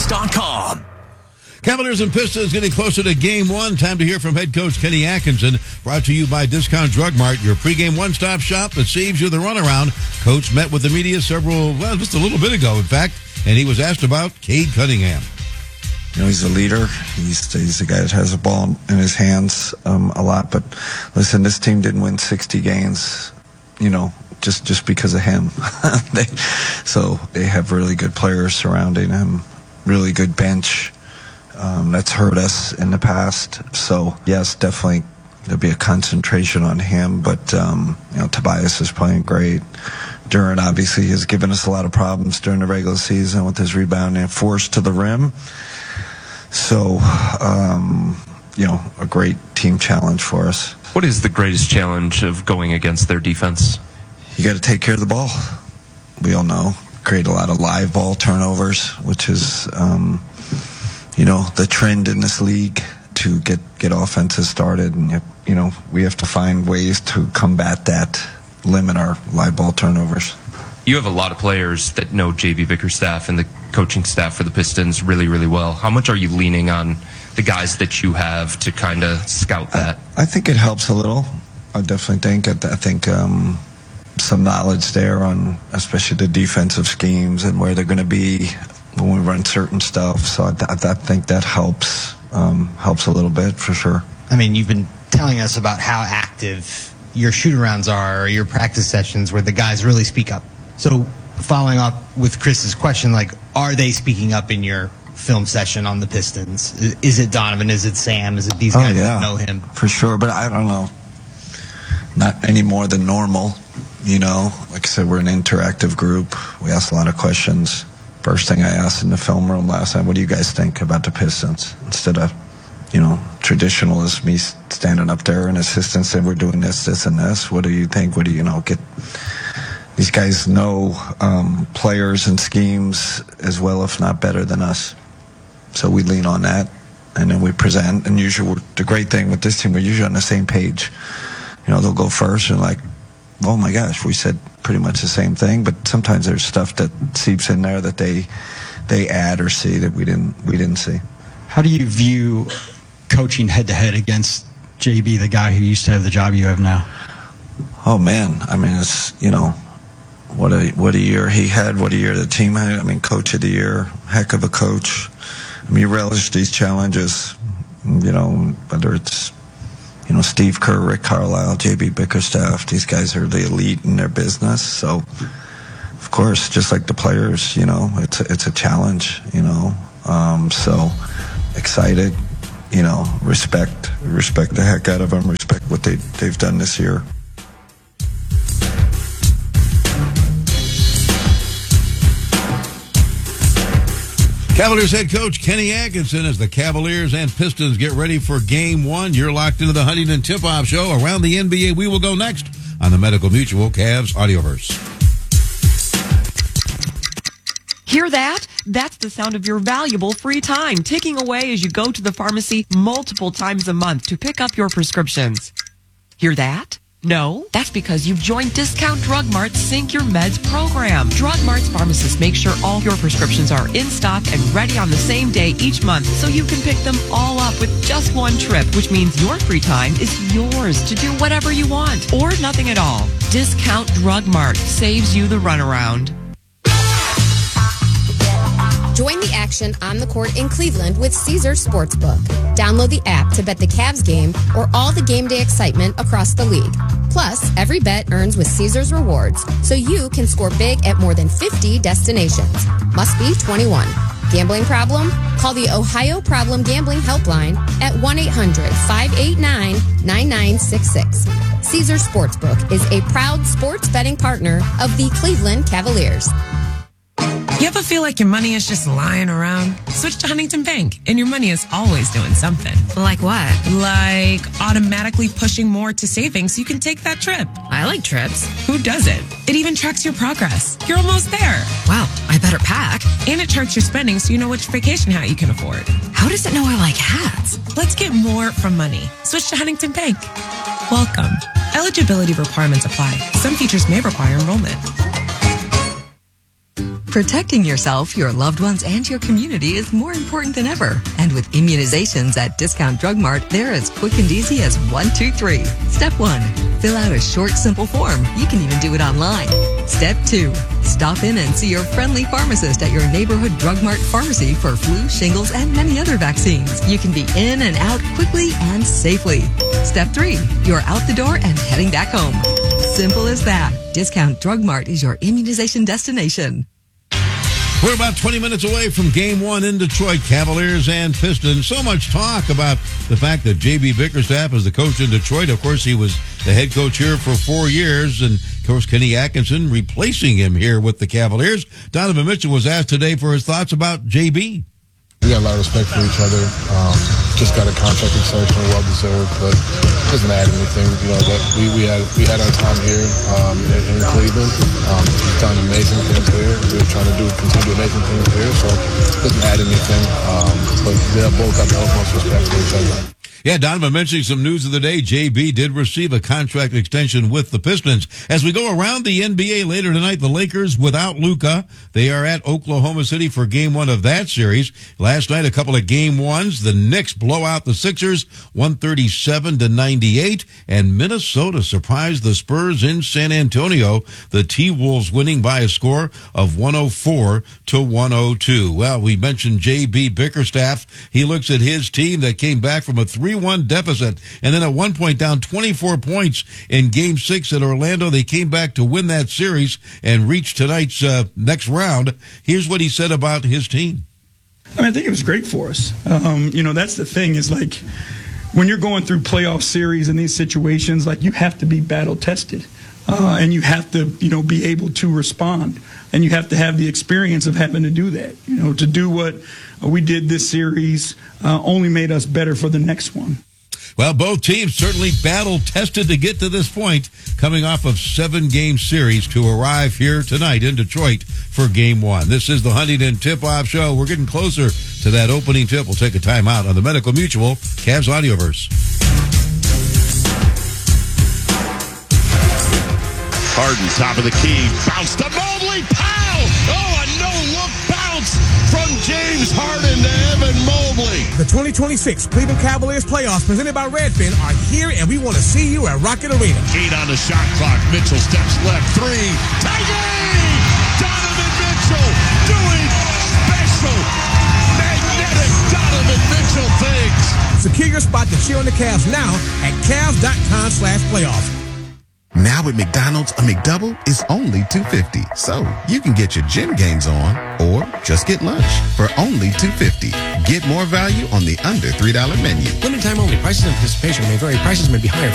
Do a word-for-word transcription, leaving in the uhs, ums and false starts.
dot com. Cavaliers and Pistons getting closer to game one. Time to hear from head coach Kenny Atkinson. Brought to you by Discount Drug Mart, your pregame one-stop shop that saves you the runaround. Coach met with the media several, well, just a little bit ago, in fact, and he was asked about Cade Cunningham. You know, he's a leader. He's, he's a guy that has the ball in his hands um, a lot. But listen, this team didn't win sixty games, you know, just, just because of him. they, so they have really good players surrounding him, really good bench. Um, that's hurt us in the past. So, yes, definitely there'll be a concentration on him. But, um, you know, Tobias is playing great. Duren, obviously, has given us a lot of problems during the regular season with his rebounding and force to the rim. So, um, you know, a great team challenge for us. What is the greatest challenge of going against their defense? You got to take care of the ball. We all know. Create a lot of live ball turnovers, which is... Um, you know, the trend in this league to get, get offenses started. And, you know, we have to find ways to combat that, limit our live ball turnovers. You have a lot of players that know J B Bickerstaff and the coaching staff for the Pistons really, really well. How much are you leaning on the guys that you have to kind of scout that? I, I think it helps a little. I definitely think. I, I think um, some knowledge there on especially the defensive schemes and where they're going to be when we run certain stuff. So I, I think that helps um, helps a little bit for sure. I mean, you've been telling us about how active your shoot-arounds are, or your practice sessions where the guys really speak up. So following up with Chris's question, like, are they speaking up in your film session on the Pistons? Is it Donovan? Is it Sam? Is it these guys oh, yeah, that know him? For sure, but I don't know. Not any more than normal, you know. Like I said, we're an interactive group. We ask a lot of questions. First thing I asked in the film room last night, what do you guys think about the Pistons? Instead of, you know, traditional is me standing up there and assistants saying we're doing this, this, and this. What do you think? What do you, you know, get? These guys know um, players and schemes as well, if not better than us. So we lean on that, and then we present. And usually, we're, the great thing with this team, we're usually on the same page. You know, they'll go first and like, oh my gosh, we said pretty much the same thing, but sometimes there's stuff that seeps in there that they they add or see that we didn't we didn't see. How do you view coaching head to head against J B, the guy who used to have the job you have now? Oh man, I mean, it's, you know, what a what a year he had, what a year the team had. I mean, coach of the year, heck of a coach. I mean, you relish these challenges, you know, whether it's, you know, Steve Kerr, Rick Carlisle, J B Bickerstaff, these guys are the elite in their business. So, of course, just like the players, you know, it's a, it's a challenge, you know. Um, so, excited, you know, respect, respect the heck out of them, respect what they, they've done this year. Cavaliers head coach Kenny Atkinson as the Cavaliers and Pistons get ready for game one. You're locked into the Huntington Tip-Off Show. Around the N B A, we will go next on the Medical Mutual Cavs Audioverse. Hear that? That's the sound of your valuable free time ticking away as you go to the pharmacy multiple times a month to pick up your prescriptions. Hear that? No, that's because you've joined Discount Drug Mart's Sync Your Meds program. Drug Mart's pharmacists make sure all your prescriptions are in stock and ready on the same day each month, so you can pick them all up with just one trip, which means your free time is yours to do whatever you want or nothing at all. Discount Drug Mart saves you the runaround. Join the action on the court in Cleveland with Caesars Sportsbook. Download the app to bet the Cavs game or all the game day excitement across the league. Plus, every bet earns with Caesars Rewards, so you can score big at more than fifty destinations. Must be twenty-one. Gambling problem? Call the Ohio Problem Gambling Helpline at one eight hundred five eight nine nine nine six six. Caesars Sportsbook is a proud sports betting partner of the Cleveland Cavaliers. You ever feel like your money is just lying around? Switch to Huntington Bank, and your money is always doing something. Like what? Like automatically pushing more to savings so you can take that trip. I like trips. Who doesn't? It even tracks your progress. You're almost there. Wow, I better pack. And it charts your spending so you know which vacation hat you can afford. How does it know I like hats? Let's get more from money. Switch to Huntington Bank. Welcome. Eligibility requirements apply. Some features may require enrollment. Protecting yourself, your loved ones, and your community is more important than ever. And with immunizations at Discount Drug Mart, they're as quick and easy as one, two, three. Step one, fill out a short, simple form. You can even do it online. Step two, stop in and see your friendly pharmacist at your neighborhood Drug Mart pharmacy for flu, shingles, and many other vaccines. You can be in and out quickly and safely. Step three, you're out the door and heading back home. Simple as that. Discount Drug Mart is your immunization destination. We're about twenty minutes away from game one in Detroit, Cavaliers and Pistons. So much talk about the fact that J B Bickerstaff is the coach in Detroit. Of course, he was the head coach here for four years. And, of course, Kenny Atkinson replacing him here with the Cavaliers. Donovan Mitchell was asked today for his thoughts about J B. We got a lot of respect for each other. Um, just got a contract extension, well deserved, but it doesn't add anything. You know, that we, we had we had our time here um, in, in Cleveland. Um, he's done amazing things here. We're trying to do continue amazing things here, so it doesn't add anything. Um, but they both got the utmost respect for each other. Yeah, Donovan mentioning some news of the day. J B did receive a contract extension with the Pistons. As we go around the N B A later tonight, the Lakers without Luka. They are at Oklahoma City for game one of that series. Last night, a couple of game ones. The Knicks blow out the Sixers, one thirty-seven to ninety-eight. And Minnesota surprised the Spurs in San Antonio. The T-Wolves winning by a score of one oh four to one oh two. Well, we mentioned J B Bickerstaff. He looks at his team that came back from a three one deficit, and then at one point down twenty-four points in game six at Orlando. They came back to win that series and reach tonight's uh, next round. Here's what he said about his team. I mean, I think it was great for us. Um, you know, that's the thing is like when you're going through playoff series in these situations, like you have to be battle tested. Uh, and you have to, you know, be able to respond. And you have to have the experience of having to do that. You know, to do what we did this series uh, only made us better for the next one. Well, both teams certainly battle-tested to get to this point, coming off of seven-game series to arrive here tonight in Detroit for game one. This is the Huntington Tip-Off Show. We're getting closer to that opening tip. We'll take a time out on the Medical Mutual Cavs Audioverse. Harden, top of the key, bounce to Mobley, pow! Oh, a no-look bounce from James Harden to Evan Mobley. The twenty twenty-six Cleveland Cavaliers playoffs presented by Redfin are here, and we want to see you at Rocket Arena. Eight on the shot clock. Mitchell steps left, three. Tiger! Donovan Mitchell doing special, magnetic Donovan Mitchell things. Secure your spot to cheer on the Cavs now at Cavs.com slash playoffs. Now at McDonald's, a McDouble is only two dollars and fifty cents. So you can get your gym gains on or just get lunch for only two dollars and fifty cents. Get more value on the under three dollar menu. Limited time only. Prices and participation may vary. Prices may be higher.